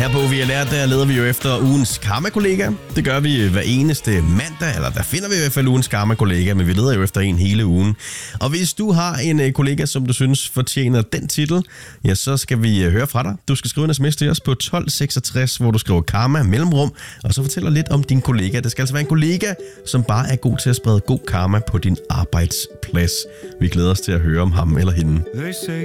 Her på Vi har lært, der leder vi jo efter ugens karma-kollega. Det gør vi hver eneste mandag, eller der finder vi i hvert fald ugens karma-kollega, men vi leder jo efter en hele ugen. Og hvis du har en kollega, som du synes fortjener den titel, ja, så skal vi høre fra dig. Du skal skrive en sms til os på 1266, hvor du skriver karma mellemrum, og så fortæller lidt om din kollega. Det skal altså være en kollega, som bare er god til at sprede god karma på din arbejdsplads. Vi glæder os til at høre om ham eller hende.